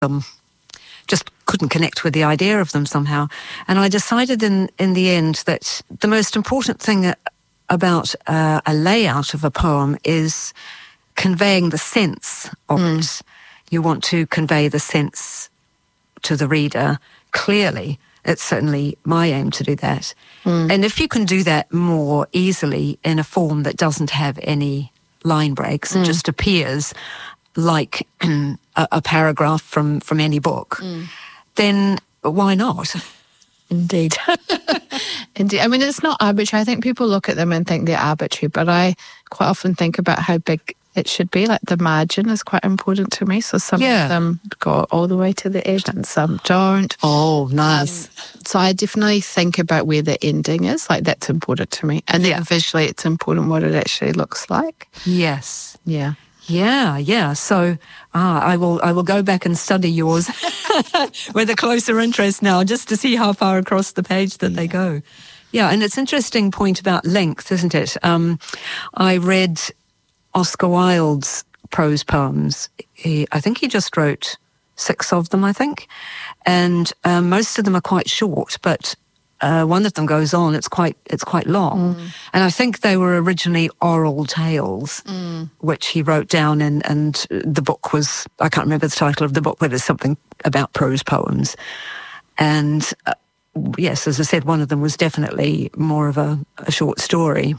just couldn't connect with the idea of them somehow. And I decided in the end that the most important thing about a layout of a poem is conveying the sense of it. You want to convey the sense to the reader clearly. It's certainly my aim to do that. And if you can do that more easily in a form that doesn't have any line breaks, it just appears like a paragraph from any book, then why not? Indeed. Indeed. I mean, it's not arbitrary. I think people look at them and think they're arbitrary, but I quite often think about how big it should be. Like the margin is quite important to me. So some of them go all the way to the edge and some don't. Oh, nice. So I definitely think about where the ending is. Like that's important to me. And then visually it's important what it actually looks like. Yes. Yeah. Yeah. So I will go back and study yours with a closer interest now, just to see how far across the page that they go. Yeah, and it's an interesting point about length, isn't it? I read Oscar Wilde's prose poems. I think he just wrote 6 of them, I think. And most of them are quite short, but one of them goes on. It's quite long. And I think they were originally oral tales, which he wrote down, and the book was, I can't remember the title of the book, but it's something about prose poems. And yes, as I said, one of them was definitely more of a short story.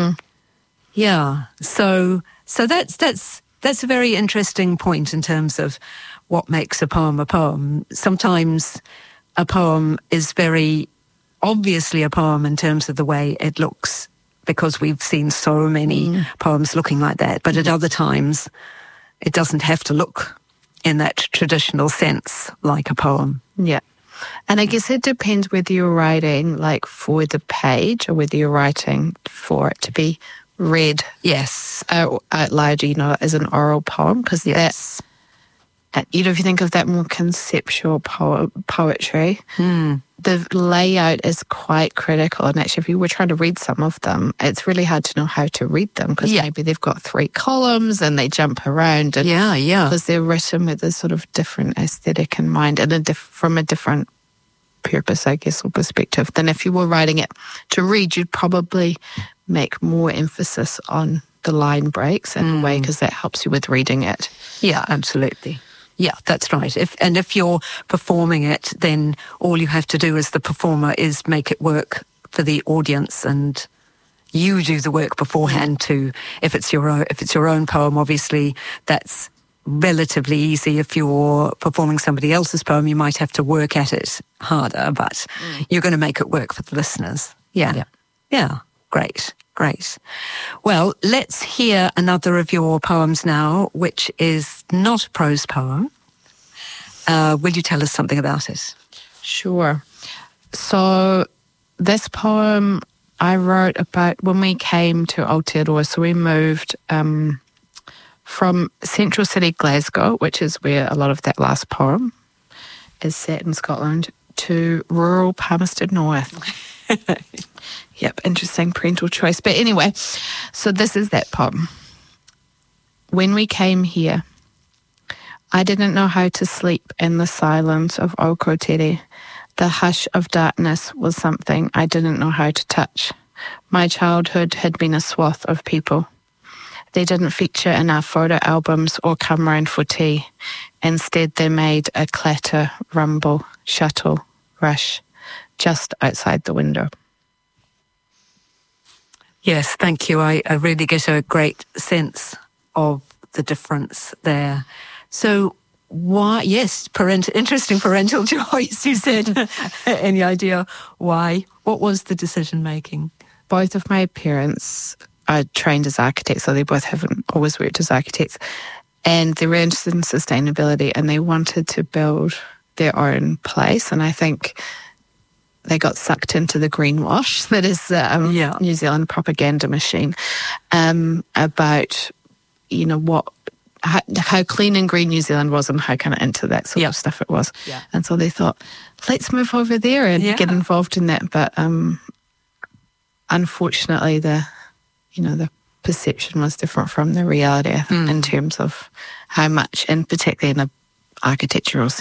Yeah. So that's a very interesting point in terms of what makes a poem a poem. Sometimes a poem is very obviously a poem in terms of the way it looks, because we've seen so many poems looking like that. But at other times, it doesn't have to look in that traditional sense like a poem. Yeah. And I guess it depends whether you're writing like for the page or whether you're writing for it to be read out loud, as an oral poem, because that's, if you think of that more conceptual poetry, the layout is quite critical. And actually, if you were trying to read some of them, it's really hard to know how to read them, because maybe they've got 3 columns and they jump around. And because they're written with a sort of different aesthetic in mind and from a different purpose, I guess, or perspective, than if you were writing it to read. You'd probably make more emphasis on the line breaks in a way, because that helps you with reading it. Yeah, absolutely. Yeah, that's right. If you're performing it, then all you have to do as the performer is make it work for the audience, and you do the work beforehand too. If it's your own poem, obviously that's relatively easy. If you're performing somebody else's poem, you might have to work at it harder, but you're going to make it work for the listeners. Yeah. Great. Well, let's hear another of your poems now, which is not a prose poem. Will you tell us something about it? Sure. So this poem I wrote about when we came to Aotearoa. So we moved from central city Glasgow, which is where a lot of that last poem is set in Scotland, to rural Palmerston North. Yep, interesting parental choice. But anyway, so this is that poem. When we came here, I didn't know how to sleep in the silence of Okotiri. The hush of darkness was something I didn't know how to touch. My childhood had been a swath of people. They didn't feature in our photo albums or come round for tea. Instead, they made a clatter, rumble, shuttle, rush, just outside the window. Yes, thank you. I really get a great sense of the difference there. So why, interesting parental choice, you said. Any idea why? What was the decision making? Both of my parents are trained as architects, so they both haven't always worked as architects. And they were interested in sustainability, and they wanted to build their own place. And I think they got sucked into the greenwash that is the New Zealand propaganda machine about, how clean and green New Zealand was and how kind of into that sort of stuff it was. Yeah. And so they thought, let's move over there and get involved in that. But unfortunately, the perception was different from the reality, I think, in terms of how much, and particularly in architectural